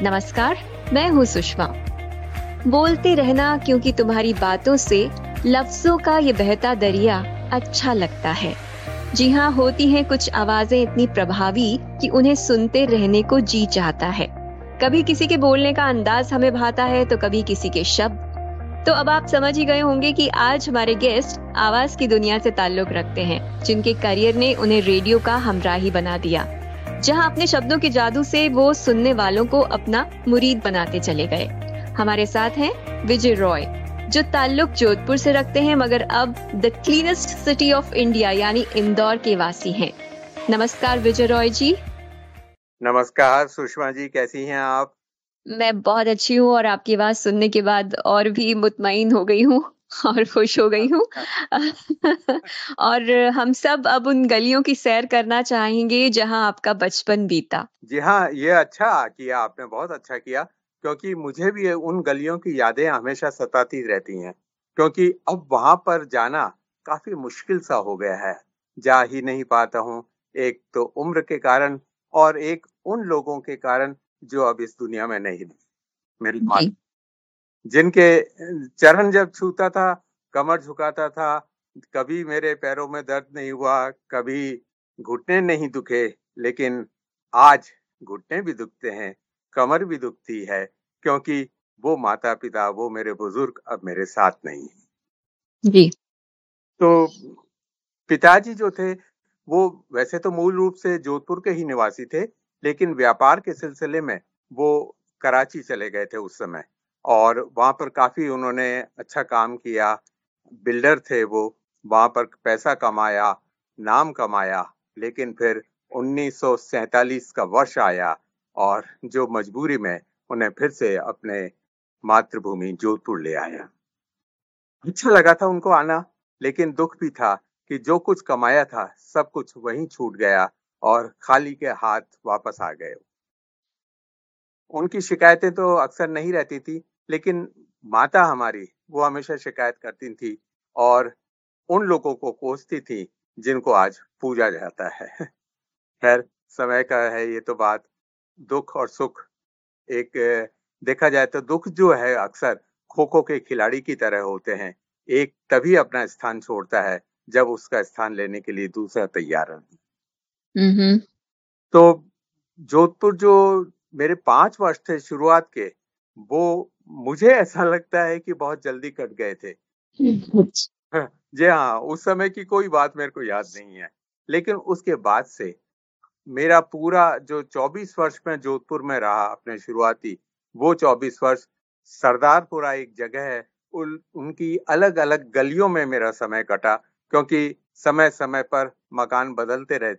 नमस्कार, मैं हूँ सुषमा। बोलते रहना क्योंकि तुम्हारी बातों से लफ्जों का ये बहता दरिया अच्छा लगता है। जी हाँ, होती हैं कुछ आवाजें इतनी प्रभावी कि उन्हें सुनते रहने को जी चाहता है। कभी किसी के बोलने का अंदाज हमें भाता है तो कभी किसी के शब्द। तो अब आप समझ ही गए होंगे कि आज हमारे गेस्ट आवाज की दुनिया से ताल्लुक रखते हैं, जिनके करियर ने उन्हें रेडियो का हमराही बना दिया, जहां अपने शब्दों के जादू से वो सुनने वालों को अपना मुरीद बनाते चले गए। हमारे साथ हैं विजय रॉय, जो ताल्लुक जोधपुर से रखते हैं मगर अब the cleanest city of India यानी इंदौर के वासी हैं। नमस्कार विजय रॉय जी। नमस्कार सुषमा जी, कैसी हैं आप? मैं बहुत अच्छी हूँ और आपकी आवाज सुनने के बाद और भी मुतमईन हो गई हूँ और खुश हो गई हूँ। और हम सब अब उन गलियों की सैर करना चाहेंगे जहां आपका बचपन बीता। जी हाँ, ये अच्छा किया आपने, बहुत अच्छा किया, क्योंकि मुझे भी उन गलियों की यादें हमेशा सताती रहती हैं। क्योंकि अब वहां पर जाना काफी मुश्किल सा हो गया है, जा ही नहीं पाता हूँ। एक तो उम्र के कारण और एक उन लोगों के कारण जो अब इस दुनिया में नहीं। मेरी माँ, जी। जिनके चरण जब छूता था, कमर झुकाता था, कभी मेरे पैरों में दर्द नहीं हुआ, कभी घुटने नहीं दुखे। लेकिन आज घुटने भी दुखते हैं, कमर भी दुखती है, क्योंकि वो माता पिता, वो मेरे बुजुर्ग अब मेरे साथ नहीं है। जी। तो पिताजी जो थे, वो वैसे तो मूल रूप से जोधपुर के ही निवासी थे, लेकिन व्यापार के सिलसिले में वो कराची चले गए थे उस समय, और वहां पर काफी उन्होंने अच्छा काम किया। बिल्डर थे वो, वहां पर पैसा कमाया, नाम कमाया। लेकिन फिर 1947 का वर्ष आया और जो मजबूरी में उन्हें फिर से अपने मातृभूमि जोधपुर ले आया। अच्छा लगा था उनको आना, लेकिन दुख भी था कि जो कुछ कमाया था सब कुछ वहीं छूट गया और खाली के हाथ वापस आ गए। उनकी शिकायतें तो अक्सर नहीं रहती थी, लेकिन माता हमारी वो हमेशा शिकायत करती थी और उन लोगों को कोसती थी जिनको आज पूजा जाता है। खैर, समय का है ये तो बात। दुख और सुख एक देखा जाए तो दुख जो है अक्सर खो खो के खिलाड़ी की तरह होते हैं। एक तभी अपना स्थान छोड़ता है जब उसका स्थान लेने के लिए दूसरा तैयार है। हम्म। तो जोधपुर जो मेरे 5 वर्ष थे शुरुआत के, वो मुझे ऐसा लगता है कि बहुत जल्दी कट गए थे। जी हाँ, उस समय की कोई बात मेरे को याद नहीं है, लेकिन उसके बाद से मेरा पूरा जो 24 वर्ष में जोधपुर में रहा अपने शुरुआती, वो 24 वर्ष सरदारपुरा एक जगह है, उनकी अलग अलग गलियों में मेरा समय कटा, क्योंकि समय समय पर मकान बदलते रहते